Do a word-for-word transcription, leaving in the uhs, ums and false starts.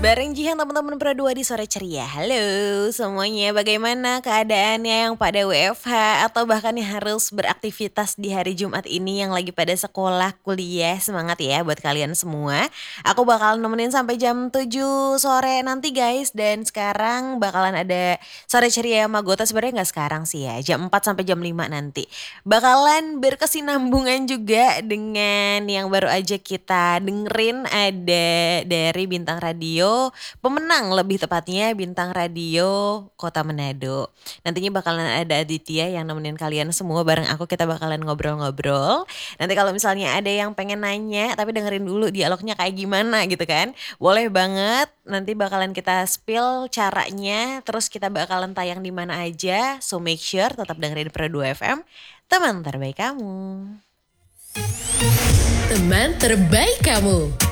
Bareng Jihan teman-teman Pro dua di sore ceria. Halo semuanya, bagaimana keadaannya yang pada W F H atau bahkan yang harus beraktivitas di hari Jumat ini yang lagi pada sekolah, kuliah. Semangat ya buat kalian semua. Aku bakal nemenin sampai jam tujuh sore nanti guys. Dan sekarang bakalan ada sore ceria sama Gota, sebenarnya nggak sekarang sih ya. Jam empat sampai jam lima nanti. Bakalan berkesinambungan juga dengan yang baru aja kita dengerin, ada dari Bintang Radio, pemenang lebih tepatnya Bintang Radio Kota Manado. Nantinya bakalan ada Aditya yang nemenin kalian semua, bareng aku kita bakalan ngobrol-ngobrol. Nanti kalau misalnya ada yang pengen nanya tapi dengerin dulu dialognya kayak gimana gitu kan, boleh banget. Nanti bakalan kita spill caranya, terus kita bakalan tayang di mana aja. So make sure tetap dengerin Pro dua F M, teman terbaik kamu. Teman terbaik kamu.